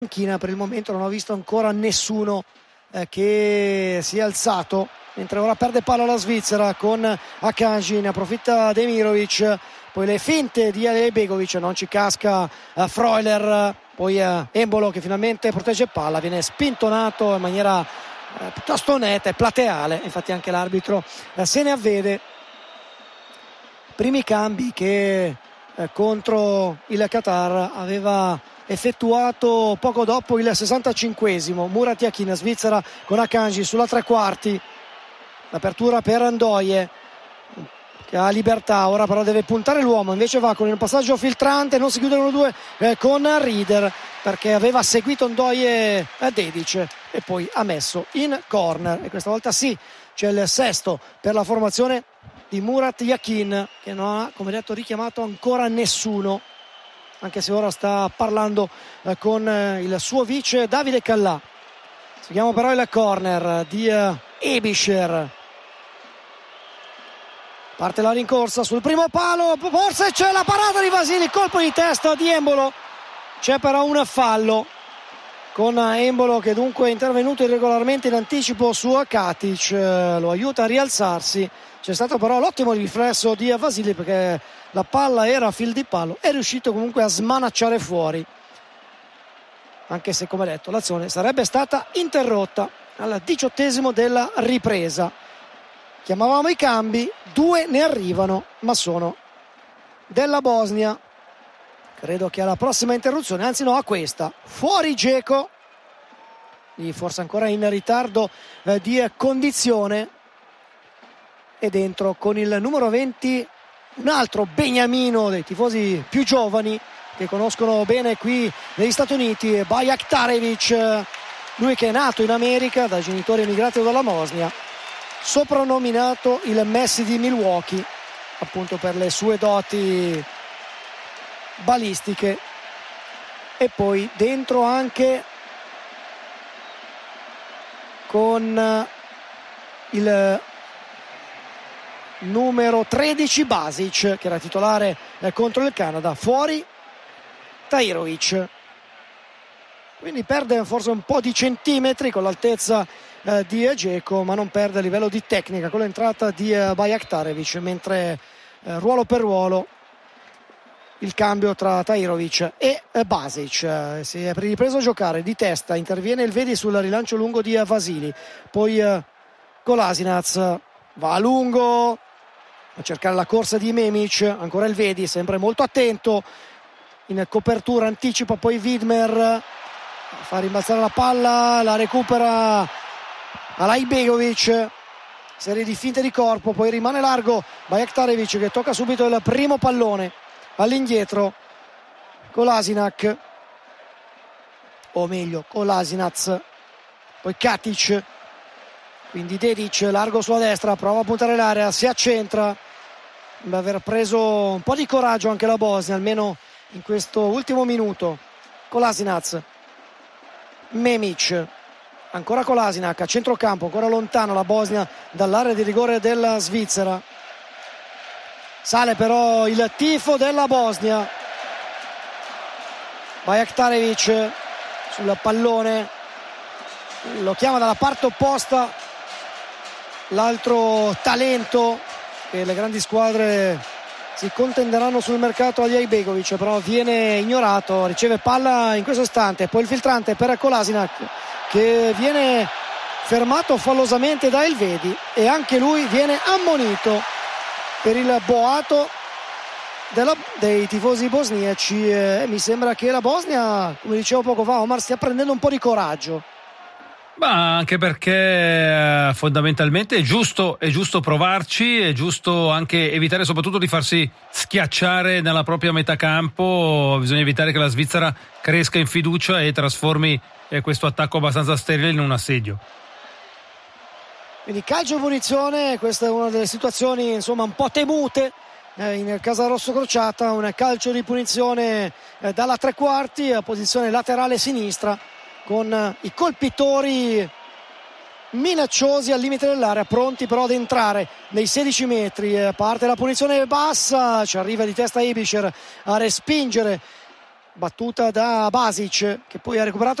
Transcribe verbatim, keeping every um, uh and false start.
panchina. Per il momento non ho visto ancora nessuno eh, che si è alzato, mentre ora perde palla la Svizzera con Akanji, ne approfitta Demirovic, poi le finte di Alejbegovic, non ci casca eh, Freuler, poi eh, Embolo che finalmente protegge palla, viene spintonato in maniera eh, piuttosto netta e plateale, infatti anche l'arbitro eh, se ne avvede. Primi cambi che eh, contro il Qatar aveva effettuato poco dopo il sessantacinquesimo. Murat Yakin, Svizzera con Akanji sulla tre quarti, l'apertura per Ndoye che ha libertà, ora però deve puntare l'uomo, invece va con il passaggio filtrante, non si chiudono due eh, con Rieder perché aveva seguito Ndoye a Dedic e poi ha messo in corner, e questa volta sì c'è il sesto per la formazione di Murat Yakin, che non ha, come detto, richiamato ancora nessuno, anche se ora sta parlando eh, con eh, il suo vice Davide Callà. Seguiamo però il corner di eh, Ebischer, parte la rincorsa sul primo palo, forse c'è la parata di Vasili, colpo di testa di Embolo, c'è però un fallo con Embolo che dunque è intervenuto irregolarmente in anticipo su Katic, lo aiuta a rialzarsi. C'è stato però l'ottimo riflesso di Vasili perché la palla era a fil di palo, è riuscito comunque a smanacciare fuori, anche se, come detto, l'azione sarebbe stata interrotta al diciottesimo della ripresa. Chiamavamo i cambi, due ne arrivano, ma sono della Bosnia. Credo che alla prossima interruzione, anzi no, a questa, fuori Dzeko, forse ancora in ritardo eh, di condizione, e dentro con il numero venti un altro beniamino dei tifosi più giovani che conoscono bene qui negli Stati Uniti, Bajraktarevic, lui che è nato in America da genitori emigrati dalla Bosnia, soprannominato il Messi di Milwaukee appunto per le sue doti balistiche. E poi dentro anche con il numero tredici Basic, che era titolare eh, contro il Canada. Fuori Tahirovic, quindi perde forse un po' di centimetri con l'altezza eh, di Dzeko, ma non perde a livello di tecnica con l'entrata di eh, Bajraktarevic, mentre eh, ruolo per ruolo il cambio tra Tahirovic e eh, Basic. Eh, si è ripreso a giocare di testa, interviene il Vedi sul rilancio lungo di eh, Vasili, poi eh, Kolasinac va a lungo a cercare la corsa di Memic, ancora il Vedi sempre molto attento in copertura, anticipa poi Widmer, fa rimbalzare la palla, la recupera Alejbegovic, serie di finte di corpo, poi rimane largo Bajraktarevic che tocca subito il primo pallone all'indietro. Kolasinac, o meglio Kolasinac, poi Katic, quindi Dedic largo sulla destra, prova a puntare l'area, si accentra, sembra aver preso un po' di coraggio anche la Bosnia, almeno in questo ultimo minuto. Kolasinac, Memic, ancora Kolasinac a centrocampo, ancora lontano la Bosnia dall'area di rigore della Svizzera. Sale però il tifo della Bosnia. Bajraktarevic sul pallone, lo chiama dalla parte opposta l'altro talento che le grandi squadre si contenderanno sul mercato, Alejbegovic, però viene ignorato, riceve palla in questo istante, poi il filtrante per Kolasinac che viene fermato fallosamente da Elvedi e anche lui viene ammonito per il boato della, dei tifosi bosniaci. Eh, mi sembra che la Bosnia, come dicevo poco fa, Omar, stia prendendo un po' di coraggio. Ma anche perché eh, fondamentalmente è giusto, è giusto provarci, è giusto anche evitare soprattutto di farsi schiacciare nella propria metà campo. Bisogna evitare che la Svizzera cresca in fiducia e trasformi eh, questo attacco abbastanza sterile in un assedio. Quindi calcio e punizione, questa è una delle situazioni insomma un po' temute eh, in casa rosso crociata, un calcio di punizione eh, dalla tre quarti a posizione laterale sinistra, con eh, i colpitori minacciosi al limite dell'area, pronti però ad entrare nei sedici metri. Eh, parte la punizione bassa, ci arriva di testa Ebischer a respingere battuta da Basic che poi ha recuperato